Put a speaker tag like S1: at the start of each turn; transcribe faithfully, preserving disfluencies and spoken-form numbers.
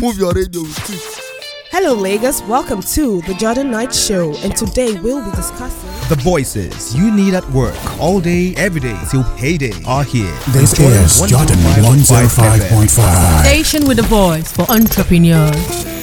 S1: move your radio with it.
S2: Hello Lagos, welcome to the Jordan Knight Show, and today we'll be discussing
S3: the voices you need at work all day, every day till payday are here.
S4: This is Jordan one oh five point five.
S5: Station with a voice for entrepreneurs.